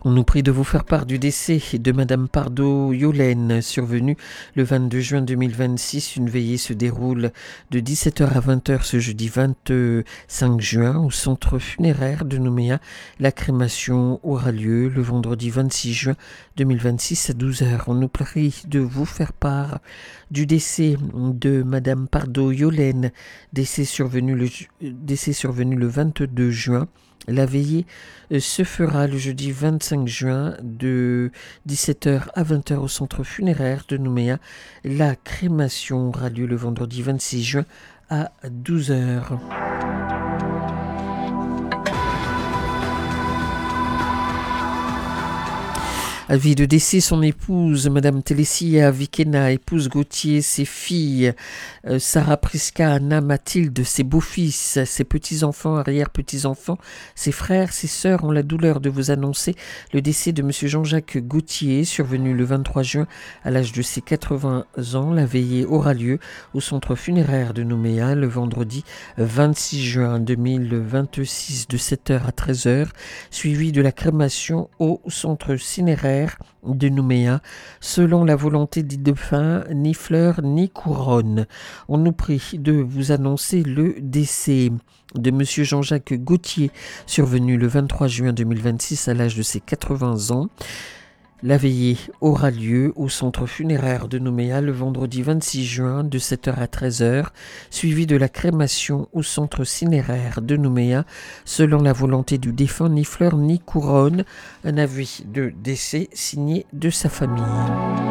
On nous prie de vous faire part du décès de Madame Pardo-Yolène, survenu le 22 juin 2026. Une veillée se déroule de 17h à 20h ce jeudi 25 juin au centre funéraire de Nouméa. La crémation aura lieu le vendredi 26 juin 2026 à 12h. On nous prie de vous faire part du décès de Madame Pardo-Yolène, décès survenu le 22 juin. La veillée se fera le jeudi 25 juin de 17h à 20h au centre funéraire de Nouméa. La crémation aura lieu le vendredi 26 juin à 12h. Avis de décès, son épouse, Madame Télésia Vikena, épouse Gauthier, ses filles, Sarah Prisca, Anna, Mathilde, ses beaux-fils, ses petits-enfants, arrière-petits-enfants, ses frères, ses sœurs ont la douleur de vous annoncer le décès de Monsieur Jean-Jacques Gauthier, survenu le 23 juin à l'âge de ses 80 ans. La veillée aura lieu au centre funéraire de Nouméa le vendredi 26 juin 2026 de 7h à 13h, suivi de la crémation au centre cinéraire de Nouméa, selon la volonté des défunts, ni fleurs ni couronne. On nous prie de vous annoncer le décès de Monsieur Jean-Jacques Gauthier, survenu le 23 juin 2026 à l'âge de ses 80 ans. La veillée aura lieu au centre funéraire de Nouméa le vendredi 26 juin de 7h à 13h, suivi de la crémation au centre cinéraire de Nouméa, selon la volonté du défunt, ni fleurs ni couronne. Un avis de décès signé de sa famille.